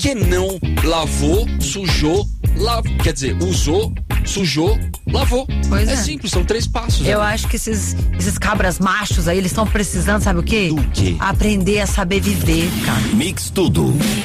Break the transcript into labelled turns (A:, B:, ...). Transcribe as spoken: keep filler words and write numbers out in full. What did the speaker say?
A: que não lavou, sujou, lavou, quer dizer, usou, sujou, lavou.
B: Pois
A: é,
B: é.
A: simples, são três passos.
B: Eu
A: né?
B: acho que esses, esses cabras machos aí, eles estão precisando, sabe o quê?
A: Do quê?
B: Aprender a saber viver, cara.
C: Mix Tudo.